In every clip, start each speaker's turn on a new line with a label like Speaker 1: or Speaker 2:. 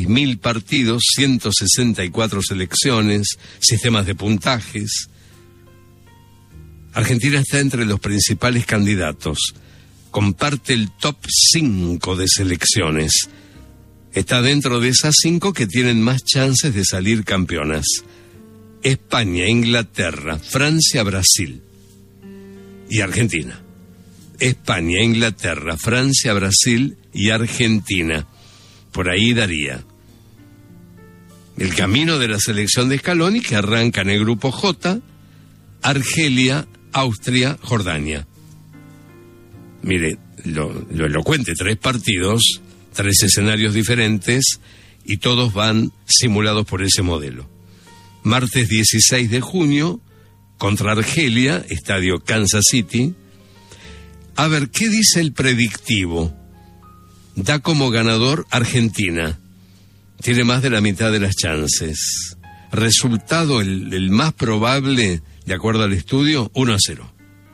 Speaker 1: 16.000 partidos, 164 selecciones, sistemas de puntajes. Argentina está entre los principales candidatos. Comparte el top 5 de selecciones. Está dentro de esas 5 que tienen más chances de salir campeonas. España, Inglaterra, Francia, Brasil y Argentina. España, Inglaterra, Francia, Brasil y Argentina. Por ahí daría el camino de la selección de Scaloni, que arranca en el grupo J: Argelia, Austria, Jordania. Mire, lo elocuente: 3 partidos, 3 escenarios diferentes, y todos van simulados por ese modelo. Martes 16 de junio, contra Argelia, estadio Kansas City. A ver, ¿qué dice el predictivo? Da como ganador Argentina. Tiene más de la mitad de las chances. Resultado, el más probable, de acuerdo al estudio, 1-0.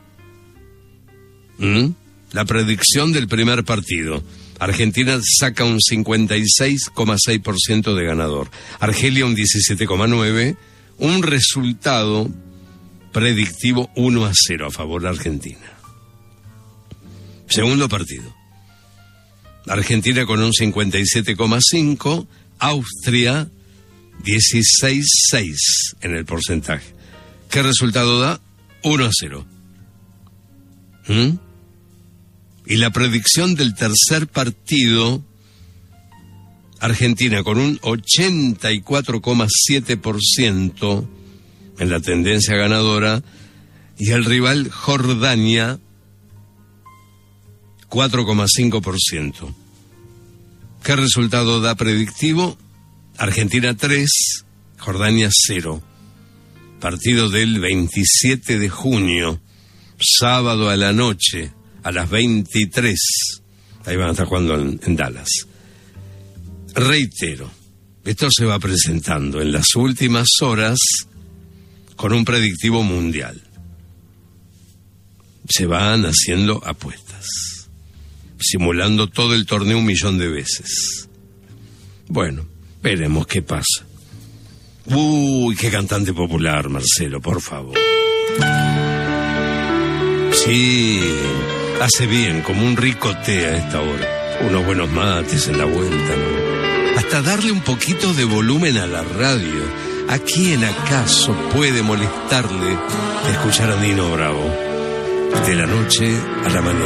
Speaker 1: La predicción del primer partido: Argentina saca un 56,6% de ganador, Argelia un 17,9%, un resultado predictivo 1-0 a favor de Argentina. Segundo partido: Argentina con un 57,5%, Austria 16,6% en el porcentaje. ¿Qué resultado da? 1-0. Y la predicción del tercer partido: Argentina con un 84,7% en la tendencia ganadora, y el rival Jordania 4,5%. ¿Qué resultado da predictivo? Argentina 3, Jordania 0. Partido del 27 de junio, sábado a la noche, a las 23. Ahí van a estar jugando en Dallas. Reitero, esto se va presentando en las últimas horas con un predictivo mundial. Se van haciendo apuestas, simulando todo el torneo 1.000.000 de veces. Bueno, veremos qué pasa. Uy, qué cantante popular, Marcelo, por favor. Sí, hace bien, como un rico té a esta hora. Unos buenos mates en la vuelta, ¿no? Hasta darle un poquito de volumen a la radio. ¿A quién acaso puede molestarle escuchar a Nino Bravo? De la noche a la mañana.